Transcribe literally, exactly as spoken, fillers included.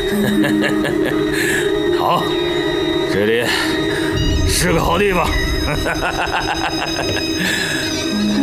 好，这里是个好地方。